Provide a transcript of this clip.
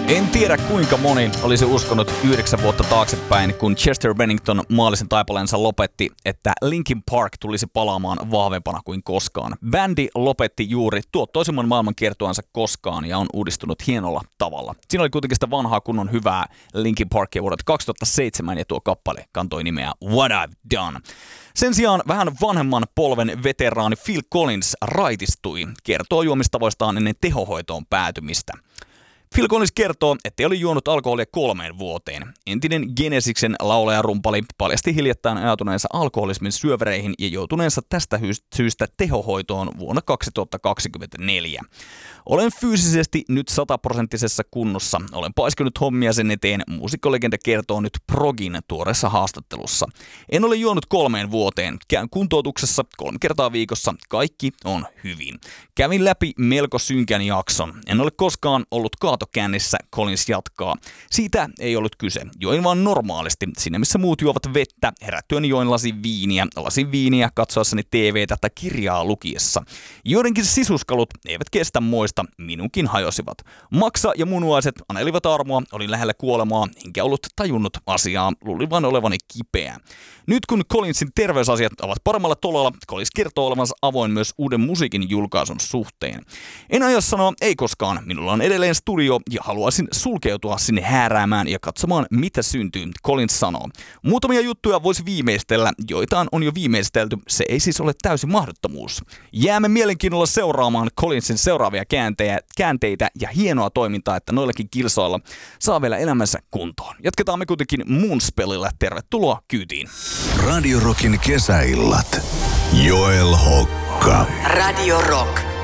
En tiedä kuinka moni olisi uskonut 9 vuotta taaksepäin, kun Chester Bennington maallisen taipaleensa lopetti, että Linkin Park tulisi palaamaan vahvempana kuin koskaan. Bändi lopetti juuri tuottoisimman maailmankiertueensa koskaan ja on uudistunut hienolla tavalla. Siinä oli kuitenkin sitä vanhaa kunnon hyvää Linkin Parkia vuodelta 2007 ja tuo kappale kantoi nimeä What I've Done. Sen sijaan vähän vanhemman polven veteraani Phil Collins raitistui, kertoo juomistavoistaan ennen tehohoitoon päätymistä. Phil Collins kertoo, ettei oli juonut alkoholia 3 vuoteen. Entinen Genesiksen laulaja-rumpali paljasti hiljattain ajatuneensa alkoholismin syövereihin ja joutuneensa tästä syystä tehohoitoon vuonna 2024. Olen fyysisesti nyt 100% kunnossa. Olen paiskenut hommia sen eteen, muusikkolegenda kertoo nyt Progin tuoreessa haastattelussa. En ole juonut 3 vuoteen. Käyn kuntoutuksessa 3 kertaa viikossa. Kaikki on hyvin. Kävin läpi melko synkän jakson. En ole koskaan ollut kaatokännissä, Collins jatkaa. Siitä ei ollut kyse. Join vaan normaalisti. Siinä missä muut juovat vettä, herättyäni join lasin viiniä katsoessani TVtä tai kirjaa lukiessa. Joidenkin sisuskalut eivät kestä moista, minunkin hajosivat. Maksa ja munuaiset anelivat armoa, olin lähellä kuolemaa, enkä ollut tajunnut asiaa, luulin vain olevani kipeä. Nyt kun Collinsin terveysasiat ovat paremmalla tolalla, Collins kertoo olevansa avoin myös uuden musiikin julkaisun suhteen. En aio sanoa ei koskaan, minulla on edelleen studio ja haluaisin sulkeutua sinne hääräämään ja katsomaan mitä syntyy, Collins sanoo. Muutamia juttuja voisi viimeistellä, joitain on jo viimeistelty, se ei siis ole täysin mahdottomuus. Jäämme mielenkiinnolla seuraamaan Collinsin seuraavia käänteitä ja hienoa toimintaa, että noillakin kilsoilla saa vielä elämänsä kuntoon. Jatketaan me kuitenkin Moonspellilla, tervetuloa kyytiin. Radio Rockin kesäillat. Joel Hokka. Radio Rock.